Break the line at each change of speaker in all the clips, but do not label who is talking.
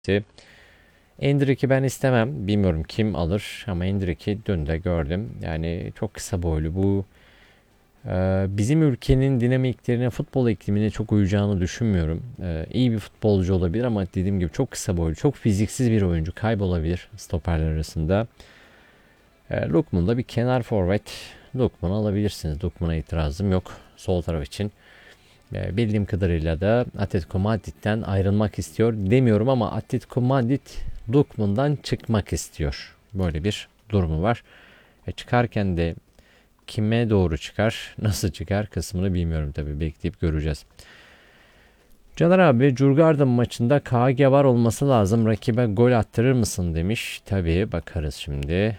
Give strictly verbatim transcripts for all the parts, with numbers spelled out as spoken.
Endrick'i ben istemem. Bilmiyorum kim alır ama Endrick'i dün de gördüm. Yani çok kısa boylu. Bu e, bizim ülkenin dinamiklerine, futbol iklimine çok uyacağını düşünmüyorum. E, iyi bir futbolcu olabilir ama dediğim gibi çok kısa boylu, çok fiziksiz bir oyuncu. Kaybolabilir stoperler arasında. E, Lookman da bir kenar forvet. Lookman'ı alabilirsiniz. Lookman'a itirazım yok sol taraf için. E, bildiğim kadarıyla da Atletico Madrid'den ayrılmak istiyor demiyorum ama Atletico Madrid Lookman'dan çıkmak istiyor. Böyle bir durumu var. E, çıkarken de kime doğru çıkar, nasıl çıkar kısmını bilmiyorum tabii. Bekleyip göreceğiz. Caner abi Djurgården maçında K G var olması lazım. Rakibe gol attırır mısın demiş. Tabii bakarız şimdi.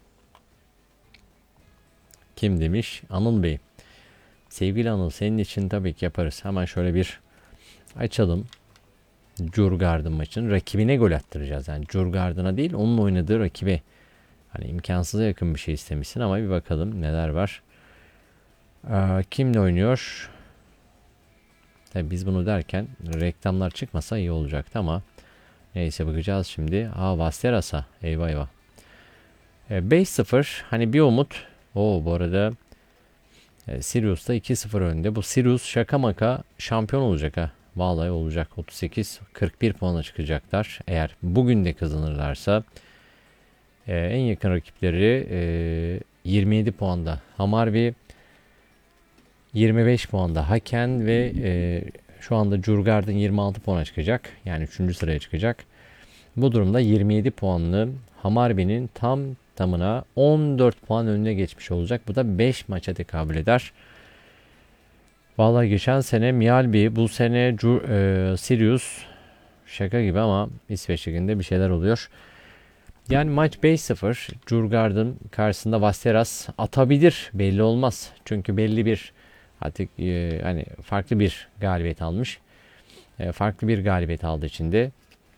Kim demiş? Anıl Bey. Sevgili Anıl senin için tabii ki yaparız. Hemen şöyle bir açalım. Djurgården maçını. Rakibine gol attıracağız. Yani Djurgården'a değil onun oynadığı rakibe. Hani imkansıza yakın bir şey istemişsin ama bir bakalım neler var. Ee, kimle oynuyor? Tabii biz bunu derken reklamlar çıkmasa iyi olacaktı ama neyse bakacağız şimdi. Aa Vasteras'a. Eyvah eyvah. Ee, beş sıfır. Hani bir umut. Oo bu arada e, Sirius da iki sıfır önde. Bu Sirius şaka maka şampiyon olacak ha. Vallahi olacak. otuz sekiz kırk bir puana çıkacaklar. Eğer bugün de kazanırlarsa e, en yakın rakipleri e, yirmi yedi puanda. Hamarby yirmi beş puanda. Haken ve e, şu anda Djurgården yirmi altı puana çıkacak. Yani üçüncü sıraya çıkacak. Bu durumda yirmi yedi puanlı Hamarby'nin tam tamına on dört puan önüne geçmiş olacak. Bu da beş maça tekabül eder. Vallahi geçen sene Mjällby, bu sene Cu- e, Sirius şaka gibi ama İsveç Ligi'nde bir şeyler oluyor. Yani maç beş sıfır. Djurgården karşısında Vasteras atabilir. Belli olmaz. Çünkü belli bir artık e, hani farklı bir galibiyet almış. E, farklı bir galibiyet aldığı için de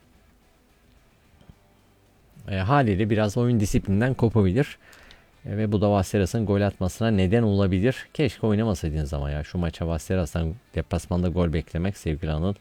e, haliyle biraz oyun disiplinden kopabilir. E, ve bu da Vasteras'ın gol atmasına neden olabilir. Keşke oynamasaydınız ama ya. Şu maça Vasteras'tan deplasmanda gol beklemek sevgili Anıl.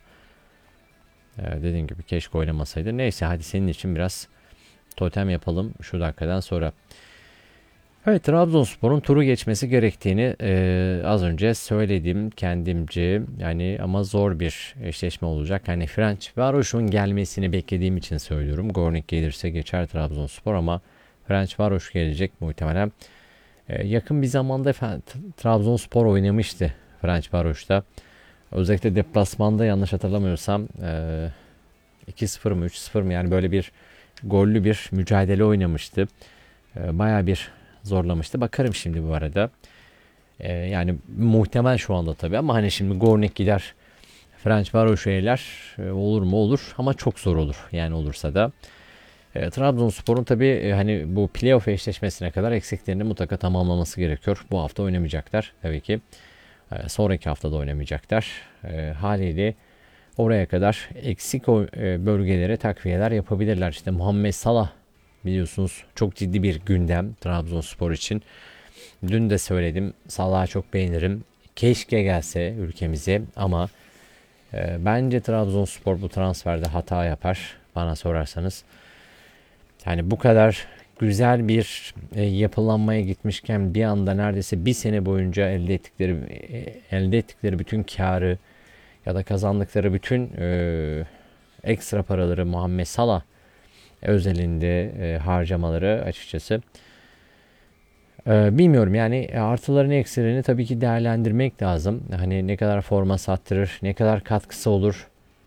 E, dediğim gibi keşke oynamasaydı. Neyse hadi senin için biraz totem yapalım şu dakikadan sonra. Evet, Trabzonspor'un turu geçmesi gerektiğini e, az önce söyledim kendimce. Yani ama zor bir eşleşme olacak. Hani Ferenc Varoş'un gelmesini beklediğim için söylüyorum. Gornik gelirse geçer Trabzonspor ama Ferenc Varoş gelecek muhtemelen. E, yakın bir zamanda Trabzonspor oynamıştı Ferenc Varoş'ta. Özellikle deplasmanda yanlış hatırlamıyorsam e, iki sıfır mı üç sıfır mı yani böyle bir gollü bir mücadele oynamıştı. E, Baya bir zorlamıştı. Bakarım şimdi bu arada. Ee, yani muhtemel şu anda tabii ama hani şimdi Gornik gider. French var o şeyler e, olur mu olur ama çok zor olur yani olursa da. E, Trabzonspor'un tabii e, hani bu playoff eşleşmesine kadar eksiklerini mutlaka tamamlaması gerekiyor. Bu hafta oynamayacaklar tabii ki. E, sonraki haftada oynamayacaklar. E, haliyle oraya kadar eksik o, e, bölgelere takviyeler yapabilirler. İşte Muhammed Salah biliyorsunuz çok ciddi bir gündem Trabzonspor için. Dün de söyledim. Salah'ı çok beğenirim. Keşke gelse ülkemize ama e, bence Trabzonspor bu transferde hata yapar bana sorarsanız. Yani bu kadar güzel bir e, yapılanmaya gitmişken bir anda neredeyse bir sene boyunca elde ettikleri e, elde ettikleri bütün karı ya da kazandıkları bütün e, ekstra paraları Muhammed Salah özelinde e, harcamaları açıkçası Ee, bilmiyorum yani e, artılarını eksilerini tabii ki değerlendirmek lazım. Hani ne kadar forma sattırır, ne kadar katkısı olur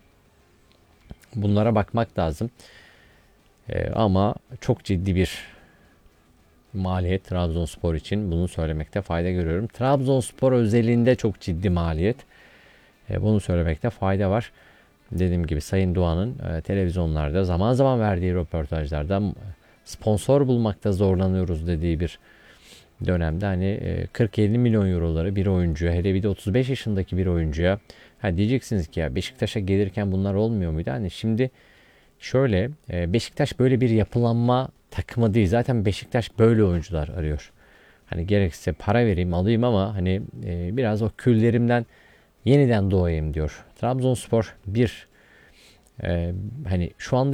bunlara bakmak lazım. Ee, ama çok ciddi bir maliyet Trabzonspor için bunu söylemekte fayda görüyorum. Trabzonspor özelinde çok ciddi maliyet. Ee, bunu söylemekte fayda var. Dediğim gibi Sayın Doğan'ın e, televizyonlarda zaman zaman verdiği röportajlarda sponsor bulmakta zorlanıyoruz dediği bir dönemde hani kırk elli milyon euroları bir oyuncuya hele bir de otuz beş yaşındaki bir oyuncuya ha diyeceksiniz ki ya Beşiktaş'a gelirken bunlar olmuyor muydu? Hani şimdi şöyle Beşiktaş böyle bir yapılanma takımı değil. Zaten Beşiktaş böyle oyuncular arıyor. Hani gerekirse para vereyim alayım ama hani biraz o küllerimden yeniden doğayım diyor. Trabzonspor bir Ee, hani şu anda